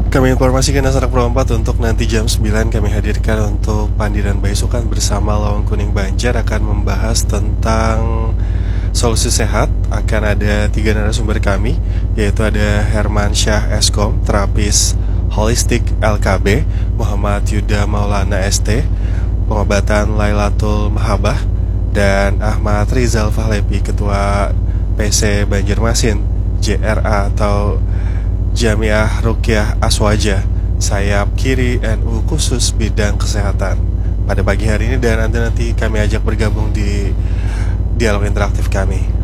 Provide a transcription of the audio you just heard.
Kami informasikan anak Pro 4 untuk nanti jam 9 kami hadirkan untuk Pandi dan Baisukan bersama Lawang Kuning Banjar akan membahas tentang solusi sehat. Akan ada 3 narasumber kami, yaitu ada Herman Syah Eskom, terapis holistik LKB, Muhammad Yuda Maulana ST, pengobatan Lailatul Mahabah, dan Ahmad Rizal Fahlepi, Ketua PC Banjarmasin JRA atau Jamiah Ruqyah Aswaja, sayap kiri NU khusus bidang kesehatan pada pagi hari ini. Dan nanti kami ajak bergabung di dialog interaktif kami.